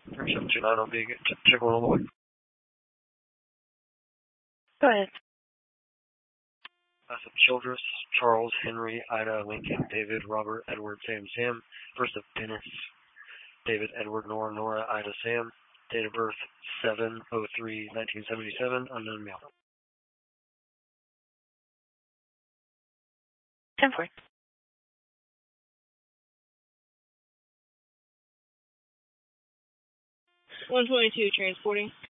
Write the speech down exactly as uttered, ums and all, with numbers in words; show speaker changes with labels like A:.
A: three seven two nine, I'll be check one on the way.
B: Go ahead.
A: Class of Childress, Charles, Henry, Ida, Lincoln, David, Robert, Edward, Sam, Sam. First of Dennis, David, Edward, Nora, Nora, Ida, Sam. Date of birth, seven oh three nineteen seventy-seven, unknown male.
B: ten four.
C: one twenty-two, transporting.